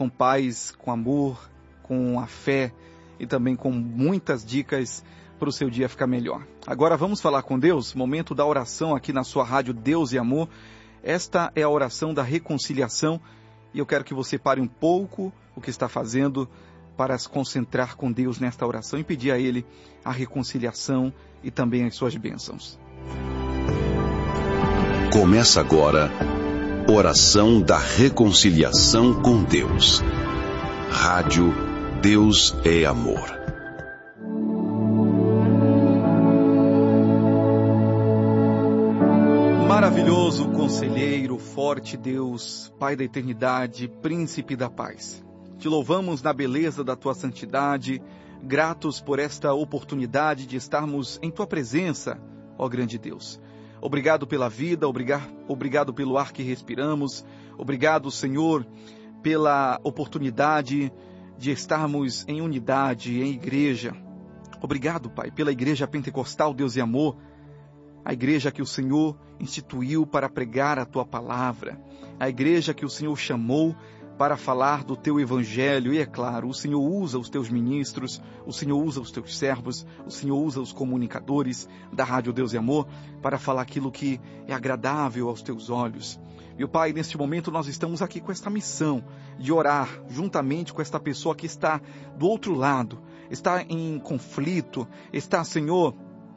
com paz, com amor, com a fé e também com muitas dicas para o seu dia ficar melhor. Agora vamos falar com Deus, momento da oração aqui na sua rádio Deus e Amor. Esta é a oração da reconciliação e eu quero que você pare um pouco o que está fazendo para se concentrar com Deus nesta oração e pedir a Ele a reconciliação e também as suas bênçãos. Começa agora, oração da reconciliação com Deus. Rádio Deus é Amor. Maravilhoso conselheiro, forte Deus, Pai da eternidade, príncipe da paz. Te louvamos na beleza da tua santidade, gratos por esta oportunidade de estarmos em tua presença, ó grande Deus. Obrigado pela vida, obrigado pelo ar que respiramos, obrigado, Senhor, pela oportunidade de estarmos em unidade, em igreja. Obrigado, Pai, pela Igreja Pentecostal Deus e Amor, a igreja que o Senhor instituiu para pregar a tua palavra, a igreja que o Senhor chamou para falar do teu evangelho, e é claro, o Senhor usa os teus ministros, o Senhor usa os teus servos, o Senhor usa os comunicadores da Rádio Deus e Amor para falar aquilo que é agradável aos teus olhos. Meu Pai, neste momento nós estamos aqui com esta missão de orar juntamente com esta pessoa que está do outro lado, está em conflito, está, Senhor,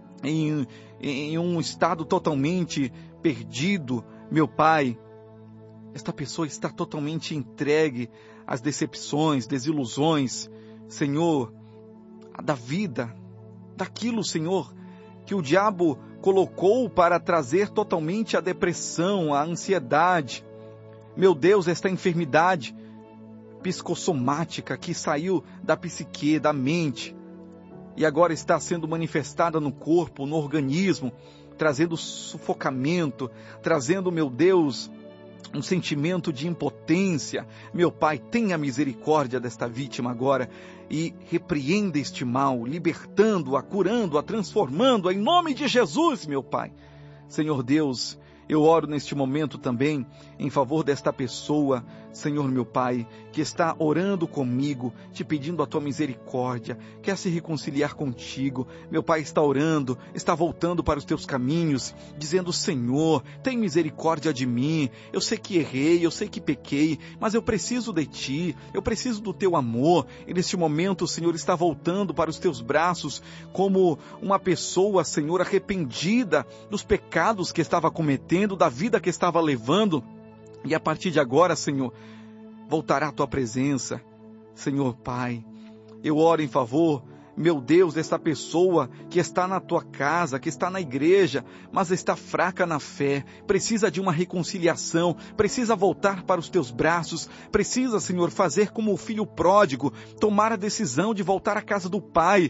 em um estado totalmente perdido. Meu Pai, esta pessoa está totalmente entregue às decepções, desilusões, Senhor, da vida, daquilo, Senhor, que o diabo colocou para trazer totalmente a depressão, a ansiedade. Meu Deus, esta enfermidade psicossomática que saiu da psique, da mente, e agora está sendo manifestada no corpo, no organismo, trazendo sufocamento, trazendo, meu Deus, um sentimento de impotência. Meu Pai, tenha misericórdia desta vítima agora e repreenda este mal, libertando-a, curando-a, transformando-a em nome de Jesus, meu Pai. Senhor Deus, eu oro neste momento também em favor desta pessoa, Senhor meu Pai, que está orando comigo, te pedindo a tua misericórdia, quer se reconciliar contigo. Meu Pai está orando, está voltando para os teus caminhos, dizendo: Senhor, tem misericórdia de mim. Eu sei que errei, eu sei que pequei, mas eu preciso de ti, eu preciso do teu amor. E neste momento o Senhor está voltando para os teus braços como uma pessoa, Senhor, arrependida dos pecados que estava cometendo, da vida que estava levando. E a partir de agora, Senhor, voltará à tua presença. Senhor Pai, eu oro em favor, meu Deus, desta pessoa que está na tua casa, que está na igreja, mas está fraca na fé, precisa de uma reconciliação, precisa voltar para os teus braços, precisa, Senhor, fazer como o filho pródigo, tomar a decisão de voltar à casa do Pai.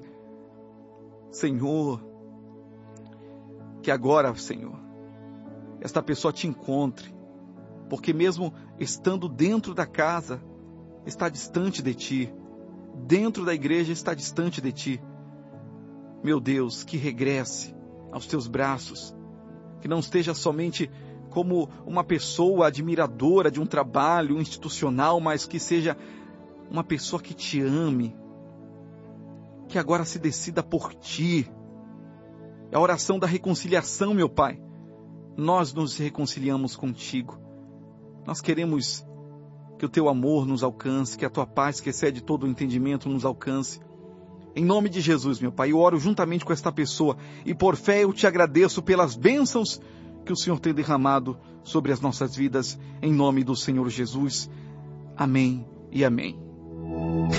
Senhor, que agora, Senhor, esta pessoa te encontre, porque mesmo estando dentro da casa, está distante de ti, dentro da igreja está distante de ti. Meu Deus, que regresse aos teus braços, que não esteja somente como uma pessoa admiradora de um trabalho institucional, mas que seja uma pessoa que te ame, que agora se decida por ti. É a oração da reconciliação, meu Pai. Nós nos reconciliamos contigo. Nós queremos que o teu amor nos alcance, que a tua paz, que excede todo o entendimento, nos alcance. Em nome de Jesus, meu Pai, eu oro juntamente com esta pessoa e por fé eu te agradeço pelas bênçãos que o Senhor tem derramado sobre as nossas vidas, em nome do Senhor Jesus. Amém e amém.